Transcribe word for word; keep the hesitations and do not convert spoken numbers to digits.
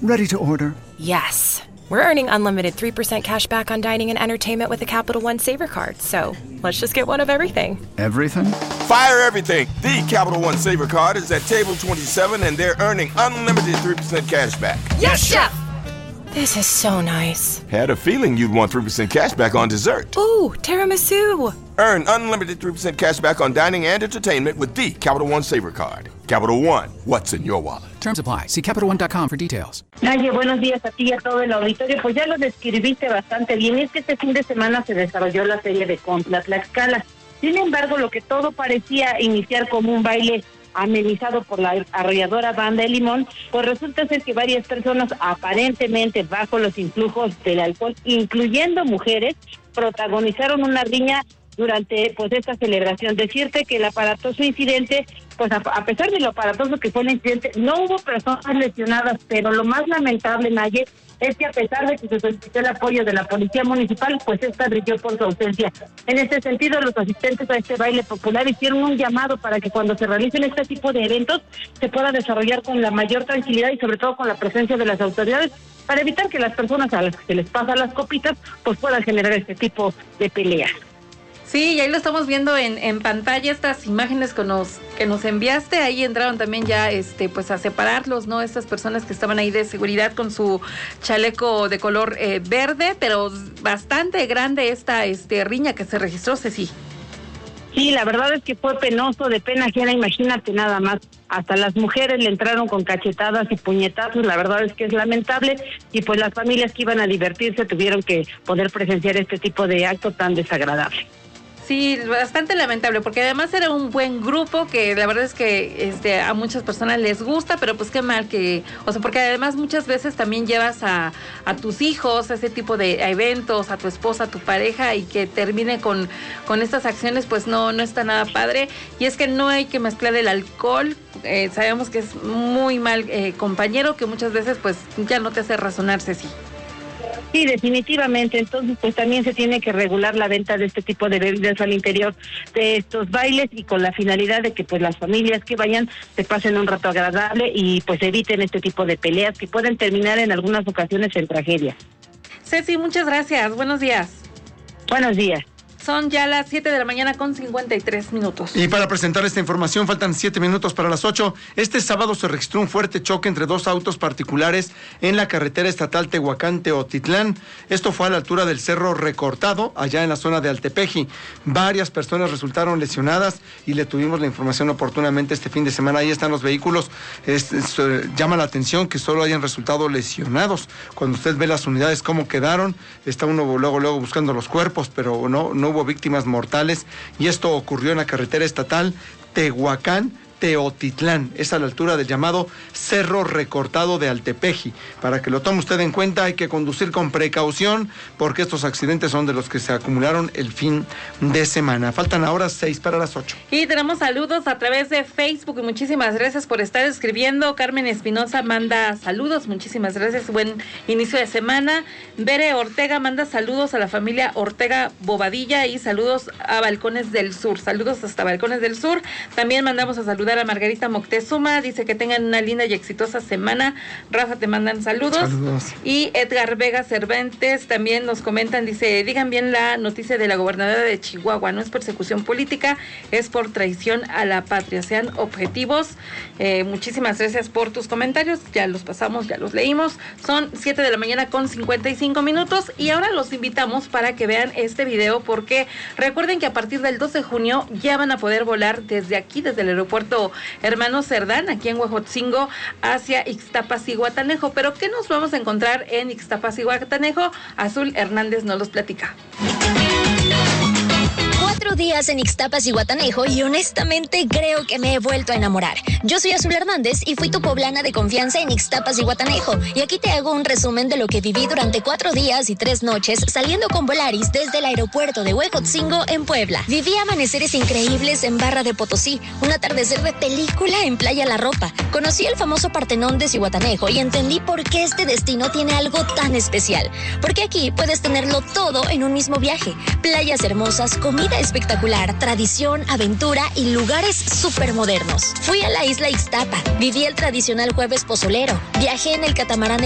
Ready to order. Yes. We're earning unlimited three percent cash back on dining and entertainment with the Capital One Saver Card. So let's just get one of everything. Everything? Fire everything. The Capital One Saver Card is at table twenty-seven, and they're earning unlimited three percent cash back. Yes, Chef! This is so nice. Had a feeling you'd want three percent cash back on dessert. Ooh, tiramisu. Earn unlimited three percent cash back on dining and entertainment with the Capital One Saver Card. Capital One, what's in your wallet? Terms apply. See Capital One dot com for details. Naye, buenos días a ti y a todo el auditorio. Pues ya lo describiste bastante bien. Es que este fin de semana se desarrolló la serie de Contra Tlaxcala. Sin embargo, lo que todo parecía iniciar como un baile amenizado por la arrolladora banda de Limón, pues resulta ser que varias personas aparentemente bajo los influjos del alcohol, incluyendo mujeres, protagonizaron una riña durante pues esta celebración. Decirte que el aparatoso incidente, pues a, a pesar de lo aparatoso que fue el incidente, no hubo personas lesionadas, pero lo más lamentable, Naye, es que a pesar de que se solicitó el apoyo de la policía municipal, pues esta brilló por su ausencia. En este sentido, los asistentes a este baile popular hicieron un llamado para que cuando se realicen este tipo de eventos se pueda desarrollar con la mayor tranquilidad y sobre todo con la presencia de las autoridades, para evitar que las personas a las que se les pasan las copitas pues puedan generar este tipo de peleas. Sí, y ahí lo estamos viendo en, en pantalla, estas imágenes que nos, que nos enviaste. Ahí entraron también ya este, pues a separarlos, ¿no? Estas personas que estaban ahí de seguridad con su chaleco de color eh, verde, pero bastante grande esta este, riña que se registró, Ceci. Sí, la verdad es que fue penoso, de pena ajena, imagínate nada más. Hasta las mujeres le entraron con cachetadas y puñetazos, la verdad es que es lamentable, y pues las familias que iban a divertirse tuvieron que poder presenciar este tipo de acto tan desagradable. Sí, bastante lamentable, porque además era un buen grupo que la verdad es que este, a muchas personas les gusta, pero pues qué mal que, o sea, porque además muchas veces también llevas a, a tus hijos a ese tipo de eventos, a tu esposa, a tu pareja, y que termine con, con estas acciones, pues no, no está nada padre. Y es que no hay que mezclar el alcohol, eh, sabemos que es muy mal eh, compañero, que muchas veces pues ya no te hace razonarse, sí. Sí, definitivamente. Entonces, pues también se tiene que regular la venta de este tipo de bebidas al interior de estos bailes, y con la finalidad de que pues las familias que vayan se pasen un rato agradable y pues eviten este tipo de peleas que pueden terminar en algunas ocasiones en tragedia. Ceci, muchas gracias. Buenos días. Buenos días. Son ya las siete de la mañana con cincuenta y tres minutos. Y para presentar esta información faltan siete minutos para las ocho. Este sábado se registró un fuerte choque entre dos autos particulares en la carretera estatal Tehuacán-Teotitlán. Esto fue a la altura del Cerro Recortado, allá en la zona de Altepeji. Varias personas resultaron lesionadas y le tuvimos la información oportunamente este fin de semana. Ahí están los vehículos. Es, es, eh, llama la atención que solo hayan resultado lesionados. Cuando usted ve las unidades cómo quedaron, está uno luego, luego buscando los cuerpos, pero no, no hubo víctimas mortales, y esto ocurrió en la carretera estatal Tehuacán Teotitlán, es a la altura del llamado Cerro Recortado de Altepeji. Para que lo tome usted en cuenta, hay que conducir con precaución, porque estos accidentes son de los que se acumularon el fin de semana. Faltan ahora seis para las ocho. Y tenemos saludos a través de Facebook, y muchísimas gracias por estar escribiendo. Carmen Espinosa manda saludos, muchísimas gracias, buen inicio de semana. Bere Ortega manda saludos a la familia Ortega Bobadilla y saludos a Balcones del Sur, saludos hasta Balcones del Sur. También mandamos a saludar a Margarita Moctezuma, dice que tengan una linda y exitosa semana. Rafa, te mandan saludos. Saludos. Y Edgar Vega Cervantes también nos comentan, dice, digan bien la noticia de la gobernadora de Chihuahua, no es persecución política, es por traición a la patria, sean objetivos. Eh, muchísimas gracias por tus comentarios, ya los pasamos, ya los leímos. Son siete de la mañana con cincuenta y cinco minutos, y ahora los invitamos para que vean este video, porque recuerden que a partir del doce de junio ya van a poder volar desde aquí, desde el aeropuerto Hermano Cerdán, aquí en Huejotzingo, hacia Ixtapas y Guatanejo. Pero ¿qué nos vamos a encontrar en Ixtapas y Guatanejo? Azul Hernández nos los platica. Cuatro días en Ixtapas y Guatanejo y honestamente creo que me he vuelto a enamorar. Yo soy Azul Hernández y fui tu poblana de confianza en Ixtapas y Guatanejo, y aquí te hago un resumen de lo que viví durante cuatro días y tres noches saliendo con Volaris desde el aeropuerto de Huejotzingo en Puebla. Viví amaneceres increíbles en Barra de Potosí, un atardecer de película en Playa La Ropa. Conocí el famoso Partenón de Zihuatanejo y entendí por qué este destino tiene algo tan especial. Porque aquí puedes tenerlo todo en un mismo viaje. Playas hermosas, comida espectacular, tradición, aventura y lugares súper modernos. Fui a la isla Ixtapa, viví el tradicional jueves pozolero, viajé en el catamarán